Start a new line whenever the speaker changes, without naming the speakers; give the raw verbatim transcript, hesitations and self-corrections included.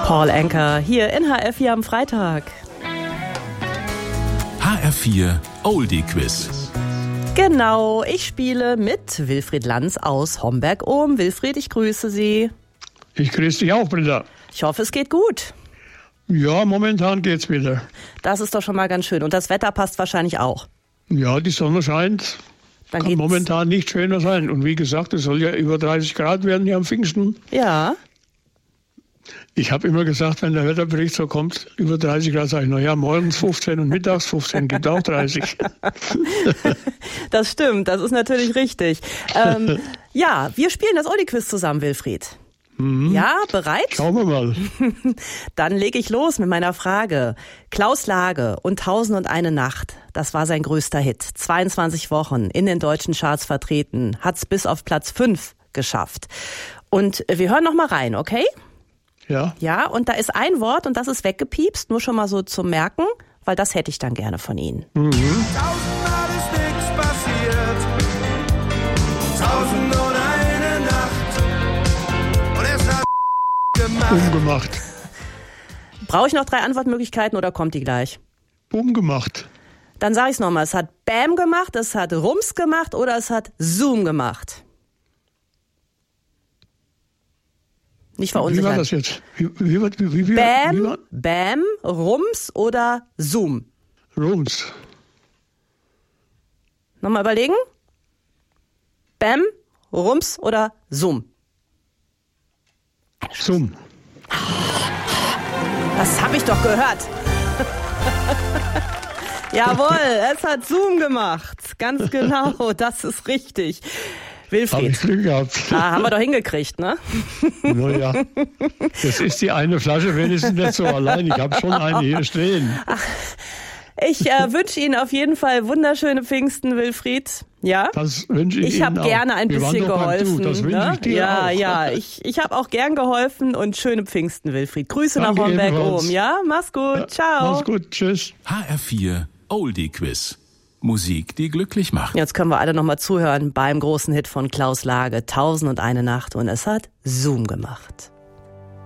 Paul Anka hier in H R vier am Freitag.
H R vier Oldie Quiz.
Genau, ich spiele mit Wilfried Lanz aus Homberg-Ohm. Wilfried, ich grüße Sie.
Ich grüße dich auch, Britta.
Ich hoffe, es geht gut.
Ja, momentan geht's wieder.
Das ist doch schon mal ganz schön. Und das Wetter passt wahrscheinlich auch.
Ja, die Sonne scheint.
Dann
Kann
geht's.
momentan nicht schöner sein. Und wie gesagt, es soll ja über dreißig Grad werden hier am Pfingsten.
Ja.
Ich habe immer gesagt, wenn der Wetterbericht so kommt, über dreißig Grad, sage ich, naja, morgens fünfzehn und mittags fünfzehn, gibt auch dreißig.
Das stimmt, das ist natürlich richtig. Ähm, ja, wir spielen das Oldie-Quiz zusammen, Wilfried.
Mhm.
Ja, bereit?
Schauen wir mal.
Dann lege ich los mit meiner Frage. Klaus Lage und Tausend und eine Nacht, das war sein größter Hit. zweiundzwanzig Wochen in den deutschen Charts vertreten, hat's bis auf Platz fünf geschafft. Und wir hören noch mal rein, okay?
Ja.
Ja, und da ist ein Wort und das ist weggepiepst, nur schon mal so zum Merken, weil das hätte ich dann gerne von Ihnen.
Mhm.
Tausendmal ist nichts passiert. Tausend und eine Nacht. Und es hat gemacht.
Umgemacht.
Brauche ich noch drei Antwortmöglichkeiten oder kommt die gleich?
Umgemacht.
Dann sage ich es nochmal. Es hat Bam gemacht, es hat Rums gemacht oder es hat Zoom gemacht. Nicht verunsichern.
Wie war das jetzt? Wie, wie, wie, wie, wie,
Bam,
wie war?
Bam, Rums oder Zoom?
Rums.
Nochmal überlegen. Bam, Rums oder Zoom?
Zoom.
Das habe ich doch gehört. Jawohl, es hat Zoom gemacht. Ganz genau, das ist richtig.
Habe ich
Wilfried,
Glück gehabt.
ah, haben wir doch hingekriegt, ne?
Naja, das ist die eine Flasche wenigstens nicht so allein. Ich habe schon eine hier stehen.
Ich äh, wünsche Ihnen auf jeden Fall wunderschöne Pfingsten, Wilfried. Ja?
Das wünsche ich,
Ich
Ihnen
habe
auch.
gerne ein
Wir waren
bisschen
doch beim
geholfen.
Du. Das wünsche
Ne?
ich dir
ja,
auch.
ja, ich, ich habe auch gern geholfen und schöne Pfingsten, Wilfried. Grüße
Danke
nach Homberg-Ohm,
ebenfalls.
ja? Mach's gut,
Ja,
ciao.
Mach's gut, tschüss.
H R vier Oldie Quiz. Musik, die glücklich macht.
Jetzt können wir alle nochmal zuhören beim großen Hit von Klaus Lage, Tausend und eine Nacht, und es hat Zoom gemacht.